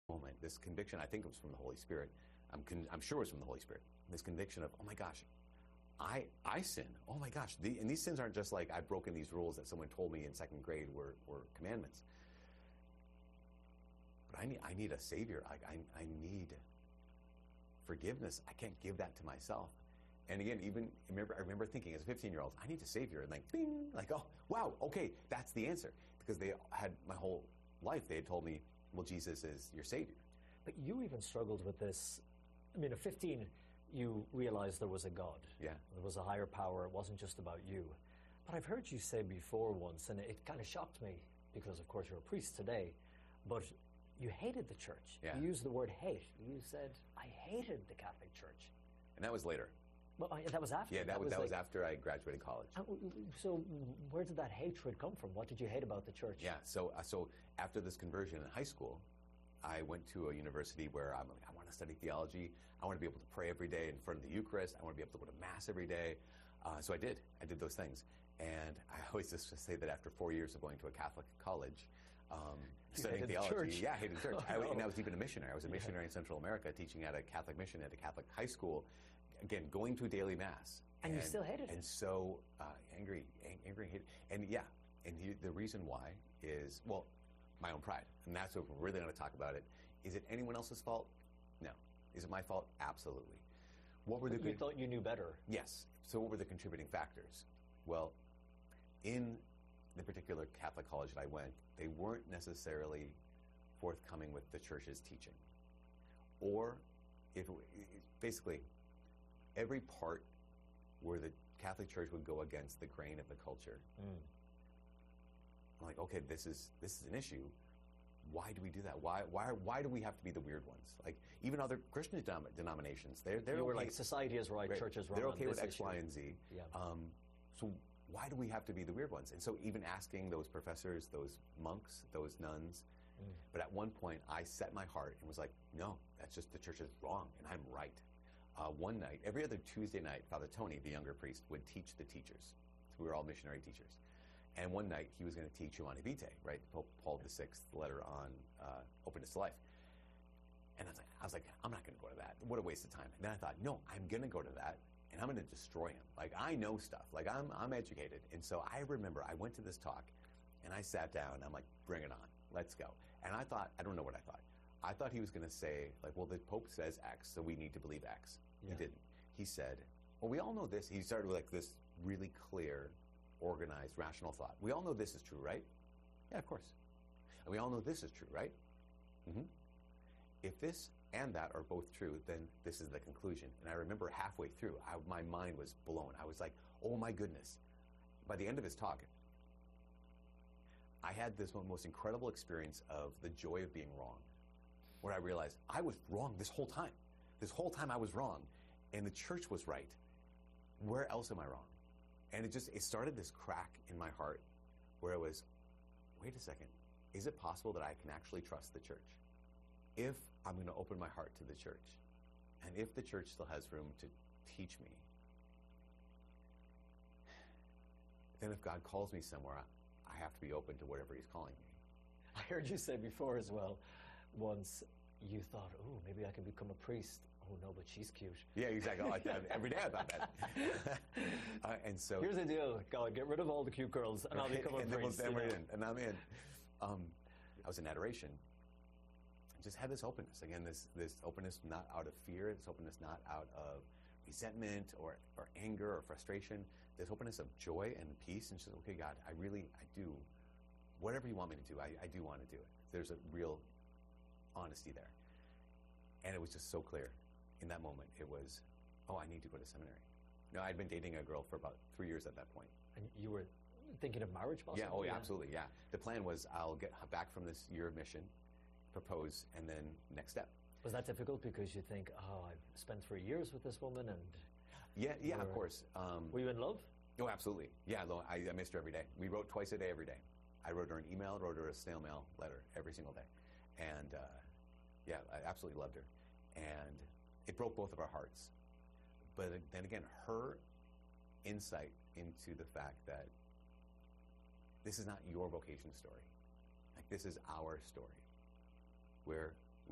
moment, this conviction, I think it was from the Holy Spirit. I'm sure it was from the Holy Spirit. This conviction of, oh my gosh, I sin. Oh my gosh. And these sins aren't just like I've broken these rules that someone told me in second grade were commandments. But I need a Savior. I need forgiveness. I can't give that to myself. And again, I remember thinking as a 15-year-old, I need a Savior. And like, bing, like, oh, wow, okay, that's the answer. Because they had my whole life, they had told me, well, Jesus is your Savior. But you even struggled with this. I mean, at 15, you realized there was a God. Yeah. There was a higher power. It wasn't just about you. But I've heard you say before once, and it kind of shocked me, because of course you're a priest today, but you hated the church. Yeah. You used the word hate. You said, I hated the Catholic Church. And that was later. Well, that was after. Yeah, that was after I graduated college. So where did that hatred come from? What did you hate about the church? Yeah, so after this conversion in high school, I went to a university where I'm like, I want to study theology. I want to be able to pray every day in front of the Eucharist. I want to be able to go to Mass every day. So I did those things. And I always just say that after 4 years of going to a Catholic college, studying theology. Yeah, I hated church. And I was even a missionary. I was a missionary in Central America, teaching at a Catholic mission at a Catholic high school. Again, going to a daily Mass. And you still hated it. And so angry, hated. And yeah, and the reason why is, well, my own pride. And that's what we're really going to talk about it. Is it anyone else's fault? No. Is it my fault? Absolutely. What were you thought you knew better? Yes. So what were the contributing factors? Well, in the particular Catholic college that I went, they weren't necessarily forthcoming with the church's teaching. Or, basically, every part where the Catholic Church would go against the grain of the culture. I'm like, okay, this is an issue. Why do we do that? Why do we have to be the weird ones? Like, even other Christian denominations, they're you were okay. Like, society is right, church is wrong. They're okay with X, issue. Y, and Z. Yeah. So why do we have to be the weird ones? And so even asking those professors, those monks, those nuns, but at one point I set my heart and was like, no, that's just the church is wrong and I'm right. One night, every other Tuesday night, Father Tony, the younger priest, would teach the teachers. So we were all missionary teachers. And one night he was going to teach Humanae Vitae, right? Pope Paul VI, letter on openness to life. And I was like, I'm not going to go to that. What a waste of time. And then I thought, no, I'm going to go to that, and I'm going to destroy him. Like, I know stuff. Like, I'm educated. And so I remember I went to this talk, and I sat down, and I'm like, bring it on. Let's go. And I thought, I don't know what I thought. I thought he was going to say, like, well, the Pope says X, so we need to believe X. Yeah. He didn't. He said, well, we all know this. He started with, like, this really clear, organized, rational thought. We all know this is true, right? Yeah, of course. And we all know this is true, right? Mm-hmm. If this and that are both true, then this is the conclusion. And I remember halfway through, my mind was blown. I was like, oh my goodness. By the end of his talk, I had this most incredible experience of the joy of being wrong, where I realized I was wrong this whole time. This whole time I was wrong, and the church was right. Where else am I wrong? And it started this crack in my heart where it was, wait a second, is it possible that I can actually trust the church? If I'm going to open my heart to the church, and if the church still has room to teach me, then if God calls me somewhere, I have to be open to whatever he's calling me. I heard you say before as well, once you thought, oh, maybe I can become a priest. Oh, no, but she's cute. Yeah, exactly. Like that. Every day I thought that. And so here's the deal, God, get rid of all the cute girls, and I'll become a priest. And we're in, and I'm in. I was in adoration. Just had this openness. Again, this openness not out of fear, this openness not out of resentment or anger or frustration, this openness of joy and peace, and just, okay, God, I do, whatever you want me to do, I do want to do it. There's a real honesty there. And it was just so clear in that moment. It was, oh, I need to go to seminary. No, I'd been dating a girl for about 3 years at that point. And you were thinking of marriage possibly? Yeah, oh yeah, absolutely, yeah. The plan was I'll get back from this year of mission, propose, and then next step. Was that difficult because you think, oh, I've spent 3 years with this woman, and yeah, of course. Were you in love? Oh, absolutely. Yeah, I missed her every day. We wrote twice a day, every day. I wrote her an email, wrote her a snail mail letter every single day, and yeah, I absolutely loved her, and it broke both of our hearts. But then again, her insight into the fact that this is not your vocation story, like this is our story, where